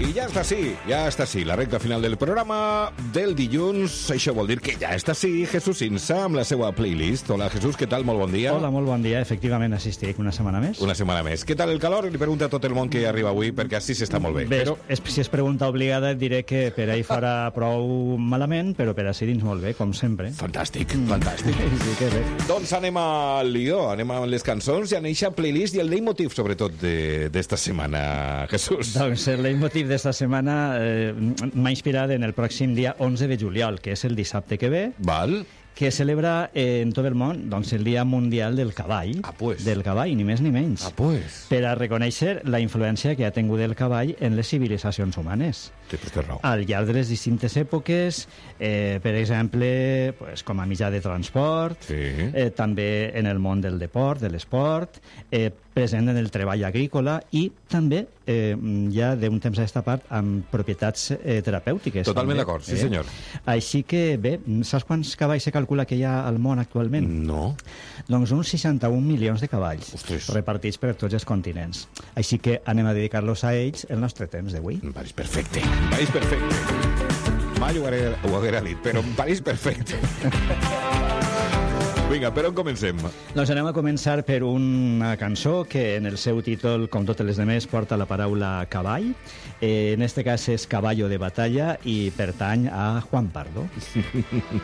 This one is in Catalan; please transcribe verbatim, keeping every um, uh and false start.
I ja està sí, ja està sí, la recta final del programa del dilluns. Això vol dir que ja està sí Jesús Insa amb la seva playlist. Hola, Jesús, què tal? Molt bon dia. Hola, molt bon dia. Efectivament, assistiré una setmana més. Una setmana més. Què tal el calor? Li pregunta a tot el món que arriba avui, perquè així s'està molt bé. Bé, però... és, si és pregunta obligada, et diré que per ahí fora prou malament, però per així dins molt bé, com sempre. Fantàstic, fantàstic. Sí, que bé. Doncs anem al lío, anem amb les cançons i a néixer playlist i el leitmotiv, sobretot, d'esta setmana, Jesús. Doncs el leitmotiv d'esta setmana eh, m'ha inspirat en el pròxim dia onze de juliol, que és el dissabte que ve. Val. Que celebra eh, en tot el món doncs, el Dia Mundial del Cavall. Ah, pues. Del cavall, ni més ni menys. Ah, pues. Per a reconèixer la influència que ha tingut el cavall en les civilitzacions humanes. Sí, pues té raó. Al llarg de les distintes èpoques, eh, per exemple, pues, com a mitjà de transport, Sí. eh, també en el món del deport, de l'esport, eh, present en el treball agrícola i també, eh, ja d'un temps a esta part, amb propietats eh, terapèutiques. Totalment també, d'acord, sí, eh? senyor. Així que, bé, saps quants cavalls se calcula que hi ha al món actualment? No. Doncs uns seixanta-un milions de cavalls, Ostres. repartits per tots els continents. Així que anem a dedicar-los a ells el nostre temps d'avui. Un país perfecte. Un país perfecte. Mai ho haguera, ho haguera dit, però un país perfecte. Vinga, per on comencem? Doncs anem a començar per una cançó que en el seu títol, com totes les demés, porta la paraula cavall. Eh, en este cas és Caballo de Batalla i pertany a Juan Pardo.